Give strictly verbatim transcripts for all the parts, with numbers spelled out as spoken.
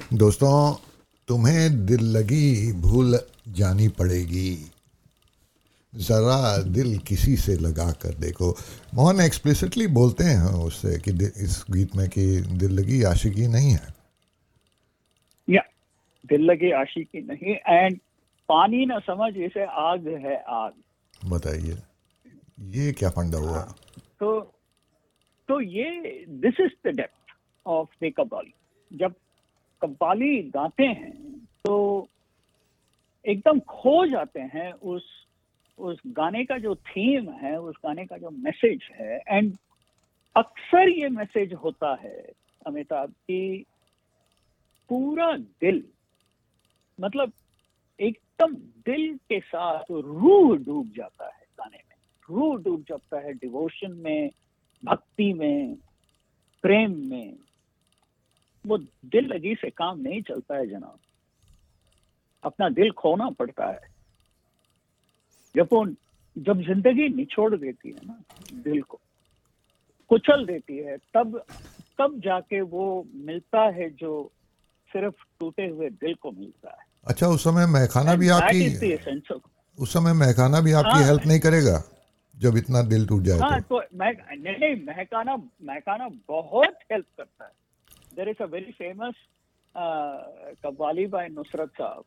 दोस्तों, तुम्हें दिल लगी भूल जानी पड़ेगी, ज़रा दिल किसी से लगा कर देखो। मोहन एक्सप्लिसिटली बोलते हैं उससे कि दि- इस गीत में कि दिल लगी आशिकी नहीं है। या दिल लगी आशिकी नहीं, एंड पानी न समझ इसे आग है आग। बताइए ये क्या फंडा हुआ? हाँ, तो तो ये this is the depth of the qawwali. जब कव्वाली गाते हैं तो एकदम खो जाते हैं उस उस गाने का जो थीम है, उस गाने का जो मैसेज है। एंड अक्सर ये मैसेज होता है अमिताभ की पूरा दिल, मतलब एकदम दिल के साथ रूह डूब जाता है गाने में, रूह डूब जाता है डिवोशन में, भक्ति में, प्रेम में। वो दिल लगी से काम नहीं चलता है जनाब, अपना दिल खोना पड़ता है। जब वो जब जिंदगी निचोड़ देती है ना, दिल को कुचल देती है, तब तब जाके वो मिलता है जो सिर्फ टूटे हुए दिल को मिलता है। अच्छा, उस समय महखाना And भी that आपकी is the essence of- उस समय महखाना भी आपकी हाँ हेल्प नहीं करेगा जब इतना दिल टूट जाए हाँ, तो? तो मैं नहीं नहीं महकाना महकाना बहुत हेल्प करता है। There is a very famous qawwali bye Nusrat साहब।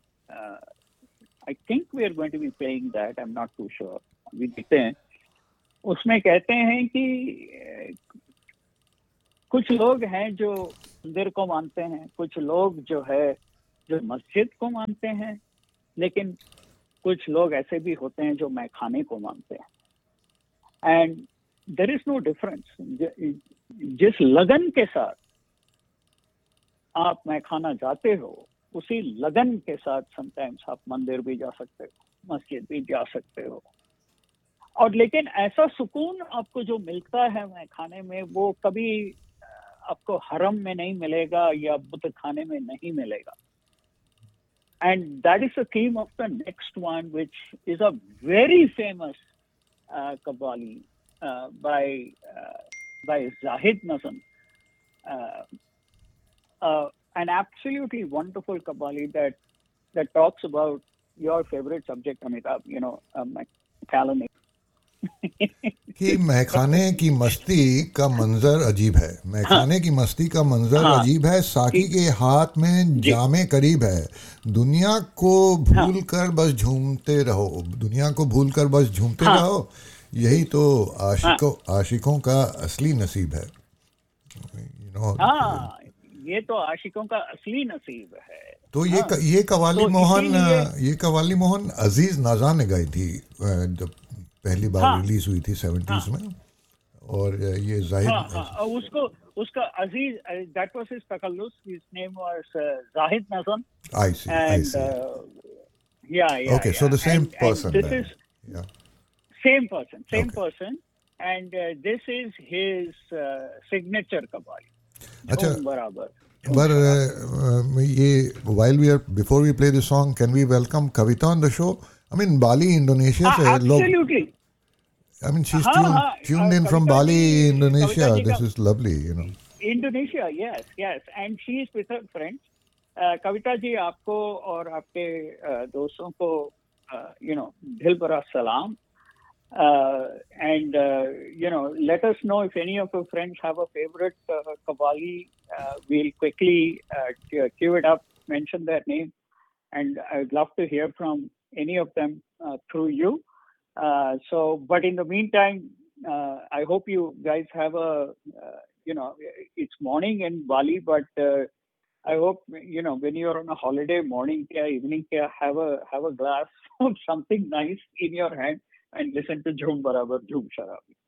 I think we are going to be playing that, I am not to sure, अभी देखते हैं। उसमें कहते हैं कि uh, कुछ लोग हैं जो मंदिर को मानते हैं, कुछ लोग जो है जो मस्जिद को मानते हैं, लेकिन कुछ लोग ऐसे भी होते हैं जो मैखाने को मानते हैं। And there is no difference. जिस लगन के साथ आप मैखाना जाते हो, उसी लगन के साथ समटाइम्स आप मंदिर भी जा सकते हो, मस्जिद भी जा सकते हो। और लेकिन ऐसा सुकून आपको जो मिलता है मैखाने में, वो कभी आपको हरम में नहीं मिलेगा या बुत खाने में नहीं मिलेगा। And that is the theme of the next one, which is a very famous uh, Qawwali uh, by uh, by Zahid Nazam, uh, uh, an absolutely wonderful Qawwali that that talks about your favorite subject, Amitabh. You know, um, calendar. कि महखाने की मस्ती का मंजर अजीब है, महखाने की मस्ती का मंजर हाँ, अजीब है, साकी के हाथ में जी, जामे करीब है, दुनिया को हाँ, भूल कर बस झूमते रहो, दुनिया को भूल कर बस झूमते हाँ, रहो, यही तो हाँ, आशिकों आशिकों का असली नसीब है। यू नो हाँ, ये तो आशिकों का असली नसीब है। तो ये हाँ, क, ये कवाली तो मोहन इसीलिए ये कवाली मोहन अजीज नाजा ने गाई थी जब पहली बार हाँ, रिलीज हुई थी सेवेंटीज हाँ, में। और ये हाँ, जाहिद हाँ, और उसको उसका अजीज, that was his तकल्लुस, his name was Zahid नज़म। आई सी आई एंड सी या या ओके, सो या the same and and person this then. Is या same person, same okay, person, and this is his signature qawwali, अच्छा, झूम बराबर झूम but शराबी। uh, ये while we are before we play the song, can we welcome Kavita on the show? I mean Bali, Indonesia हाँ, से लोग, absolutely. I mean she's हाँ tuned हाँ, tuned a, in from Kavita ji, Bali, Kavita Indonesia. जी का This is lovely, you know. Indonesia, yes yes, and she is with her friends. Kavita ji, आपको और आपके uh, दोस्तों को यू नो दिल भरा सलाम। And you know let us know if any of your friends have a favourite qawwali, we'll quickly uh, queue it up, mention their name, and I'd love to hear from any of them uh, through you. Uh, so, but in the meantime, uh, I hope you guys have a, uh, you know, it's morning in Bali, but uh, I hope, you know, when you're on a holiday, morning kya, evening kya, have a have a glass of something nice in your hand and listen to Jhum Barabar Jhum Sharabi.